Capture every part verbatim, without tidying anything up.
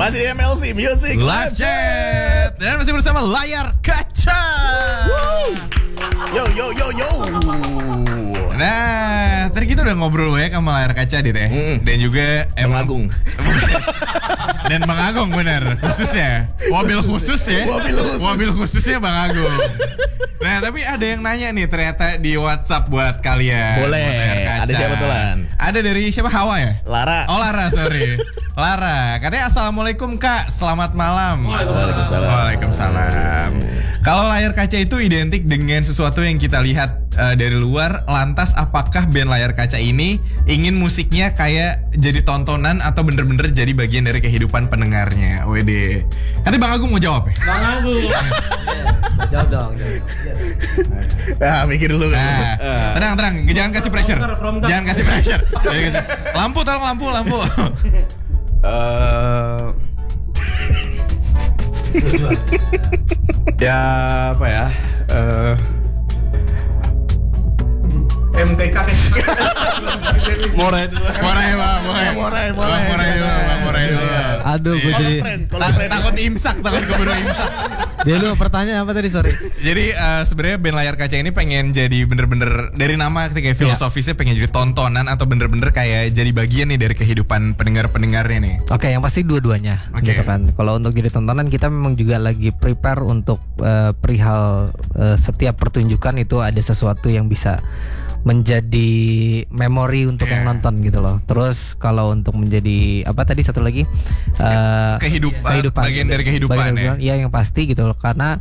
Masih di M L C Music Live Chat. Dan masih bersama Layar Kaca. Yo yo yo yo. Nah, tadi kita udah ngobrol ya sama Layar Kaca dit ya. Mm. Dan juga Bang Agung. Dan Bang Agung bener, khususnya Wabil khusus ya. Wabil khusus. Wabil khususnya Bang Agung. Nah, tapi ada yang nanya nih ternyata di WhatsApp buat kalian. Boleh. Buat Layar Kaca. Ada siapa tuh, Lan? Ada dari siapa? Hawa ya? Lara. Oh Lara, sorry. Lara, katanya assalamualaikum kak, selamat malam. Waalaikumsalam. Waalaikumsalam. Kalau layar kaca itu identik dengan sesuatu yang kita lihat uh, dari luar, lantas apakah band Layar Kaca ini ingin musiknya kayak jadi tontonan atau bener-bener jadi bagian dari kehidupan pendengarnya? Wede. Nanti Bang Agung mau jawab ya? Bang Agung. Jawab dong. Nah, mikir dulu. Nah, tenang, tenang, jangan kasih pressure. Prompter, prompter. Jangan kasih pressure. Jangan kasih- Lampu, tolong lampu, lampu. Eh, ya apa ya? Eh, M T K kan. Morai dulu. Morai, Bang, Morai. Morai, Bang Morai. Morai dulu, Bang Morai dulu. Aduh, gue jadi. Kalau Tak- friend, Takut imsak, takut keburu imsak. Dia lu pertanyaan apa tadi, sorry? Jadi uh, sebenarnya band Layar Kaca ini pengen jadi bener-bener dari nama ketika filosofisnya pengen jadi tontonan atau bener-bener kayak jadi bagian nih dari kehidupan pendengar-pendengarnya nih. Oke, yang pasti dua-duanya, Oke. gitu kan. Kalau untuk jadi tontonan kita memang juga lagi prepare untuk uh, perihal uh, setiap pertunjukan itu ada sesuatu yang bisa menjadi memori untuk Yeah. yang nonton gitu loh. Terus kalau untuk menjadi apa tadi satu lagi uh, Kehidupan, bagian dari kehidupan bagian ya. dari- Iya, yang pasti gitu loh, karena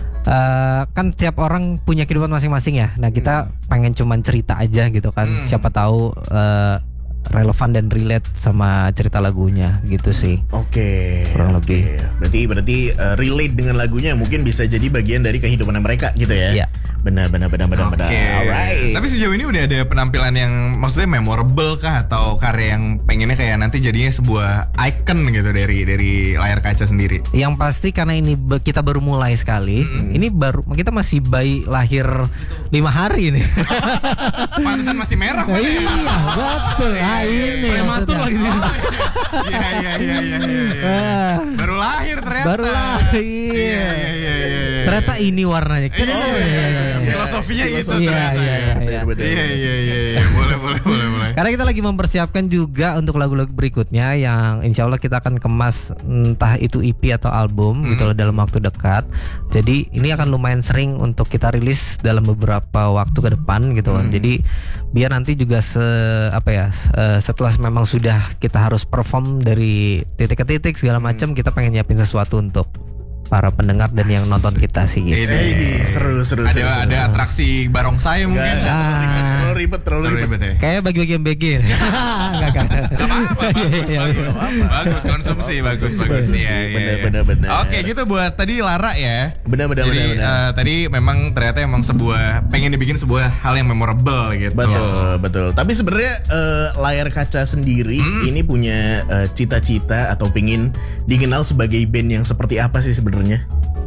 uh, kan tiap orang punya kehidupan masing-masing ya. Nah kita pengen cuman cerita aja gitu kan. Hmm. Siapa tahu uh, relevan dan relate sama cerita lagunya gitu sih. Oke. Kurang oke. lebih. Berarti berarti uh, relate dengan lagunya mungkin bisa jadi bagian dari kehidupan mereka gitu ya. Iya. Benar benar benar benar benar. Oke. Alright. Tapi sejauh ini udah ada penampilan yang maksudnya memorable kah atau karya yang pengennya kayak nanti jadinya sebuah icon gitu dari dari Layar Kaca sendiri. Yang pasti karena ini be- kita baru mulai sekali. Ini baru kita masih bayi lahir lima hari nih. Pantesan masih merah Pak. Iya, betul. Ah, ini Prematur maksudnya. lagi nih. Iya iya iya iya iya. Ah. Baru lahir ternyata. Baru lahir. Iya iya iya iya. Ternyata ini warnanya. Iya, iya, iya, iya. Filosofinya itu Iya, ternyata. iya, ya. iya. Benar. Iya iya iya iya. Boleh boleh boleh boleh. Karena kita lagi mempersiapkan juga untuk lagu-lagu berikutnya yang insya Allah kita akan kemas entah itu E P atau album Hmm. gitu loh dalam waktu dekat. Jadi ini akan lumayan sering untuk kita rilis dalam beberapa waktu ke depan gitu loh. Hmm. Jadi biar nanti juga se apa ya eh, setelah memang sudah kita harus perform dari titik ke titik segala macam, kita pengen nyiapin sesuatu untuk para pendengar dan yang nonton kita sih gitu. Eh, ini seru seru Ada seru. seru. ada atraksi barongsai Enggak, mungkin. enggak, terlalu ribet, Ah. terlalu ribet, terlalu Terlalu ribet. ribet ya. Kayak bagi-bagi yang B G. Enggak kan. Gak apa-apa, bagus, Iya, iya, bagus, bagus konsumsi, bagus, bagus. Konsumsi, Iya, iya, bener, iya. bener, bener. Oke, gitu buat tadi Lara ya. Benar benar Jadi benar. benar. eh, tadi memang ternyata emang sebuah pengen dibikin sebuah hal yang memorable gitu. Betul, betul. Tapi sebenarnya eh, Layar Kaca sendiri Hmm. ini punya eh, cita-cita atau pingin dikenal sebagai band yang seperti apa sih sebenarnya?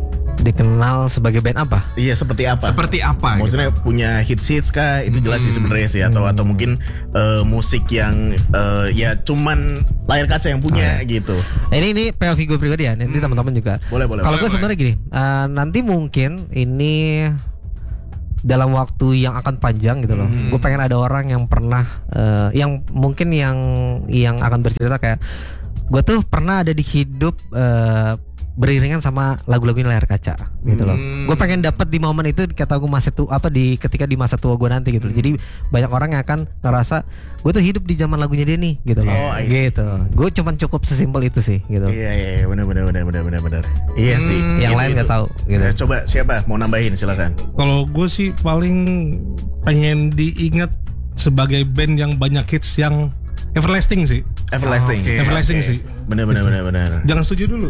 Dikenal sebagai band apa? Iya, seperti apa? Seperti apa? Maksudnya gitu? punya hits-hits kah? Itu jelas sih sebenarnya sih, atau atau mungkin eh, musik yang eh, ya cuman Layar Kaca yang punya gitu. Nah, ini ini P O V gue pribadi ya. Nanti teman-teman juga. Boleh, boleh. Kalau boleh, gue sebenarnya gini, eh, nanti mungkin ini dalam waktu yang akan panjang gitu loh. Hmm. Gue pengen ada orang yang pernah, eh, yang mungkin yang yang akan bercerita kayak gue tuh pernah ada di hidup eh, beriringan sama lagu-lagu Layar Kaca gitu loh. Hmm. Gue pengen dapat di momen itu kata gue masa tua apa di ketika di masa tua gue nanti gitu loh. Jadi banyak orang yang akan ngerasa gue tuh hidup di zaman lagunya dia nih gitu loh. Oh, I see. Gitu. Gue cuman cukup sesimpel itu sih gitu. Iya, iya, iya, benar benar benar benar benar benar. Iya Hmm, sih. yang Itu, lain itu. nggak tahu gitu. Nah, coba siapa mau nambahin silakan. Kalau gue sih paling pengen diingat sebagai band yang banyak hits yang everlasting sih. Everlasting. Oke, Everlasting Oke. sih. Benar benar benar benar. Jangan setuju dulu.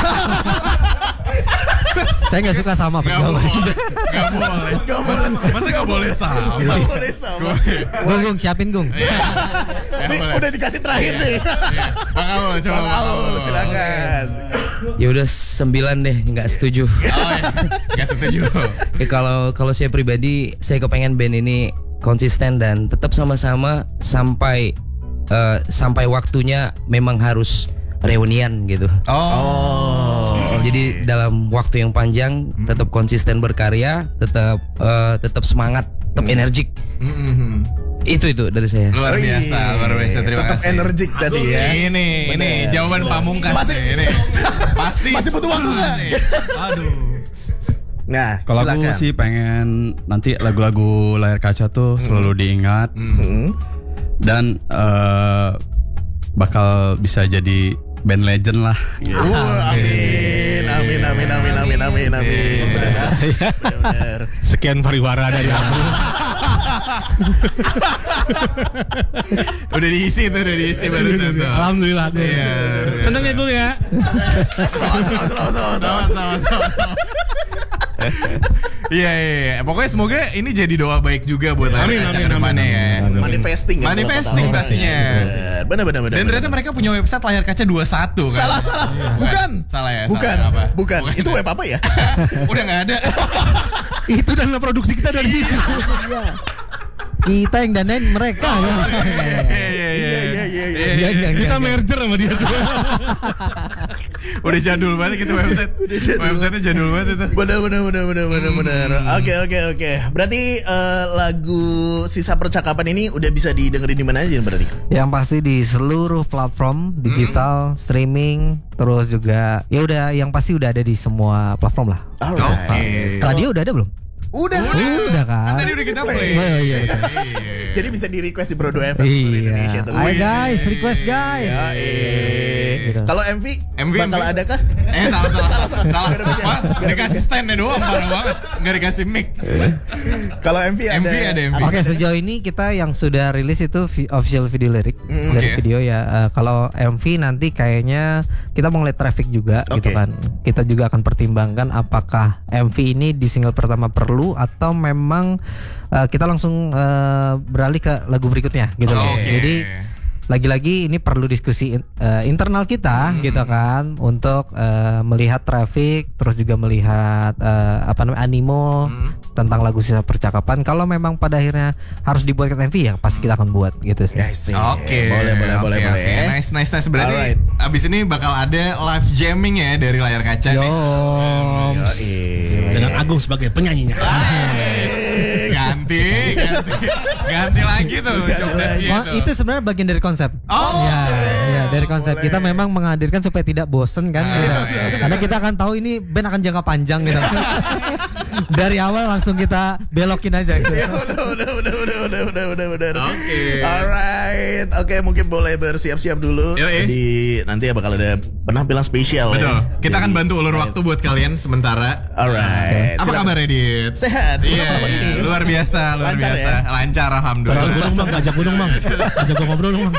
Saya nggak suka sama Gak penjawab. boleh, gak boleh. Gak boleh. Masa gak boleh sama? Gak boleh sama. Gung, Gung, siapin Gung. Gak Ini boleh. udah dikasih terakhir nih. Iya. Bang Aul, coba Bang Bang Aul, Aul. silakan. Ya udah sembilan deh, nggak setuju. Oh, ya. Gak setuju. Ya kalau kalau saya pribadi, saya kepengen band ini konsisten dan tetap sama-sama sampai eh, sampai waktunya memang harus reunian gitu. Oh. Jadi dalam waktu yang panjang tetap konsisten berkarya, tetap uh, tetap semangat, tetap energik. Mm-mm. Itu itu dari saya. Luar Wih, biasa, luar biasa. Terima tetap kasih. energik tadi ya. Ini, ini jawaban pamungkas. Masih- nih, ini. Pasti. Masih butuh waktu nggak? Aduh. Nah, Kalau aku silakan. sih pengen nanti lagu-lagu layar kaca tuh selalu diingat Hmm. dan eh, bakal bisa jadi band legend lah. Gitu. Wah, amin, amin, amin, amin, amin, amin, amin. Benar-benar. Benar-benar. Sekian pariwara dari aku. Udah diisi tuh, udah diisi barusan tuh. Alhamdulillah. aku. Iya, luar biasa. Seneng ya gue ya. Selamat, selamat, selamat, selamat. Sama, sama, sama, sama. Iya, iya, iya. Pokoknya semoga ini jadi doa baik juga buat layar Amin, kaca amin, ke depannya amin, ya. amin. Manifesting ya. Manifesting kalau kata pastinya. orang. Benar, benar, benar. Dan ternyata mereka punya website layar kaca dua puluh satu kan. Salah, salah. Bukan. Salah ya, Bukan. salah apa? Bukan. Itu web apa ya? Udah nggak ada. Itu dana produksi kita dari situ. Kita yang danain mereka ya. Iya, iya, iya. Iya, iya, iya, iya. Jangan, jangan, Kita jangan. merger sama dia tuh. Udah jadul banget itu website. Websitenya jadul banget itu. Benar, benar, benar, benar, benar, benar. Oke, oke, oke. Berarti eh, lagu Sisa Percakapan ini udah bisa didengerin di mana aja berarti? Yang pasti di seluruh platform digital, streaming, terus juga ya udah yang pasti udah ada di semua platform lah. Alright. Oke. Radio udah ada belum? Udah. Udah kan? Tadi udah kita play. Oh, iya, betul. Jadi bisa di request di Brodo F M seluruh Indonesia Iya. tuh. Ayo guys, request guys. Ya, eh. Gitu. Kalau M V, M V, bakal M V. ada kah? Eh salah salah salah salah. Biar beda. Wah, Biar dikasih beda. standnya doang parah banget. Nggak dikasih mic. Kalau M V ada. M V ada M V. Oke, sejauh ini kita yang sudah rilis itu vi- official video lirik Mm, dari oke. video ya. Eh, kalau M V nanti kayaknya kita mau ngeliat traffic juga Oke. gitu kan. Kita juga akan pertimbangkan apakah M V ini di single pertama perlu atau memang eh, kita langsung eh, beralih ke lagu berikutnya gitu loh. Oke. Jadi lagi-lagi ini perlu diskusi in- eh, internal kita gitu kan untuk eh, melihat traffic terus juga melihat eh, apa namanya animo tentang lagu Sisa Percakapan. Kalau memang pada akhirnya harus dibuatkan M V ya pasti kita akan buat gitu sih. Ya, sih. Oke. Boleh, boleh, boleh, Oke, boleh. oke. Nice, nice, nice. Berarti Alright. abis ini bakal ada live jamming ya dari layar kaca nih. Yoms. Yoi. Dengan Agung sebagai penyanyinya. Eh, ganti, ganti, ganti lagi tuh. jobdesknya Oh, tuh. itu sebenarnya bagian dari konsep. Oh, ya, ya dari konsep boleh. kita memang menghadirkan supaya tidak bosen kan. Ah, gitu. iya, iya. Karena kita akan tahu ini band akan jangka panjang gitu. Dari awal langsung kita belokin aja gitu. Ya, udah, udah, udah, udah, udah, udah, udah, udah. Oke. Alright. Oke, mungkin boleh bersiap-siap dulu. Yoi. Jadi nanti ya bakal ada penampilan spesial betul. ya. Kita akan Jadi- bantu ulur waktu buat kalian sementara. Alright. Apa Silakan. kabar Edit? Sehat. Iya, Apa iya. nih? luar biasa, luar Lancar biasa, ya? lancar Kalau alhamdulillah. gunung bang, ajak gunung bang. Ajak gua ngobrol dong bang.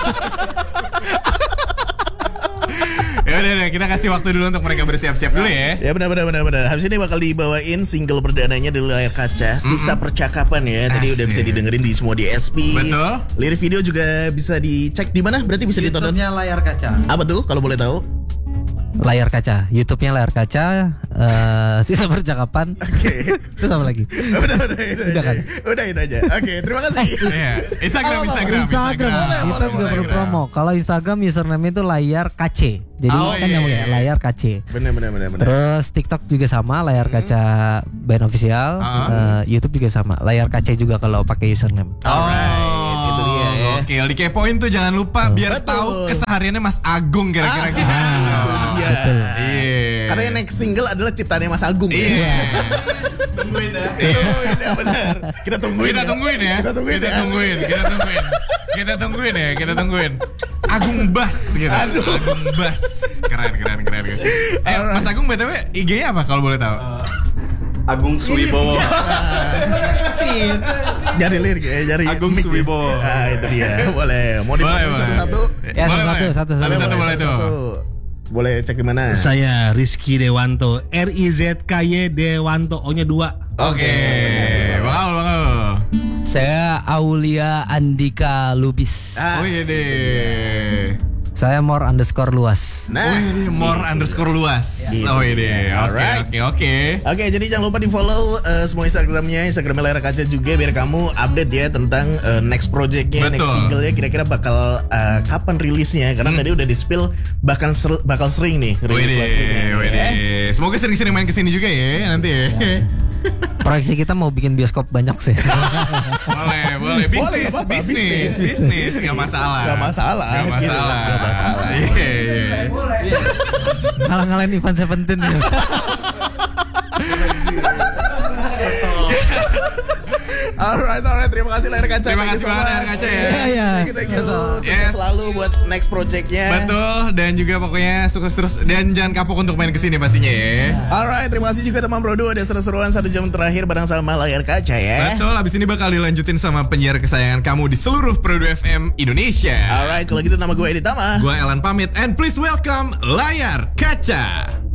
Ya udah, udah, kita kasih waktu dulu untuk mereka bersiap-siap dulu ya. Ya benar benar benar benar. Habis ini bakal dibawain single perdananya dari layar kaca, Sisa Percakapan ya. Tadi udah Asik. bisa didengerin di semua D S P. Betul. Lirik video juga bisa dicek di mana? Berarti bisa ditonton. YouTube-nya layar kaca. Apa tuh kalau boleh tahu? Layar kaca, YouTube-nya layar kaca, eh, Sisa Percakapan. Oke. Terus apa lagi? udah udah itu Udah aja. kan? Udah itu aja. Oke, terima kasih. Iya. Instagram, Apa, apa, Instagram, Instagram, Boleh, itu boleh, juga boleh. berpromo. Kalau Instagram username itu layar K C. Jadi Oh, kan iya, nyambung ya, iya. layar K C. Benar benar benar benar. Terus TikTok juga sama, layar kaca band official. Ah. Eh, YouTube juga sama, layar K C juga kalau pakai username. Alright, itu dia ya. Oke, dikepoin tuh jangan lupa biar Betul. tahu kesehariannya Mas Agung kira-kira Ah, gimana. itu dia. Iya. Karena yang next single adalah ciptaannya Mas Agung. Iya. Ya? Tungguin ya benar. Kita tungguin. Kita tungguin ya. Kita tungguin. Kita ya. tungguin. Kita tungguin. Kita tungguin ya. Kita tungguin. Agung Bas gitu. Aduh. Agung Bas. Keren, keren, keren. keren. Eh, Mas Agung B T W I G-nya apa kalau boleh tahu? Agung Suwibowo. Nyari lirik ya, nyari Agung mic ya. Suwibowo. Ah, itu dia. Boleh. Mau Boleh, dipanggil boleh. satu-satu? Ya, Boleh, satu-satu, boleh. satu-satu. Satu-satu boleh tuh. satu-satu. Boleh cek di mana? Saya Rizky Dewanto, R I Z K Y Dewanto, O-nya dua. Oke. Bang Aul, Bang Aul. Saya Aulia Andika Lubis. Ah. Oh iya deh. Saya more underscore luas. Nah, Oh ini more underscore luas. Gitu. Oh ini. Oke Alright. oke oke. Oke, jadi jangan lupa di follow uh, semua Instagramnya, Instagramnya Layar Kaca juga biar kamu update ya tentang uh, next projectnya, next Betul. singlenya kira-kira bakal uh, kapan rilisnya. Karena tadi udah di spill bakal ser- bakal sering nih rilis Wede, lagunya. wede. Ya. Semoga sering-sering main kesini juga ya nanti ya. Proyeksi kita mau bikin bioskop banyak sih. Boleh, boleh. Boleh, Bisnis, nggak apa-apa. bisnis, Bisnis. bisnis, nggak masalah. Nggak masalah, Nggak gitu. masalah. Nggak masalah. Iya, iya. Ngalah-ngalahin Ivan Seventeen ya. Alright, alright. Terima kasih Layar Kaca. Terima Thank you kasih so banget, much. Layar Kaca, ya. Iya, iya. Thank you, thank you. Sukses Yes. selalu buat next projectnya. Betul, dan juga pokoknya sukses terus dan jangan kapok untuk main kesini pastinya ya. Alright, terima kasih juga teman Bro. Ada seru-seruan satu jam terakhir bareng sama Layar Kaca ya. Betul, abis ini bakal dilanjutin sama penyiar kesayangan kamu di seluruh Pro dua F M Indonesia. Alright, kalau gitu nama gue Edi Tama. Gua Elan pamit and please welcome Layar Kaca.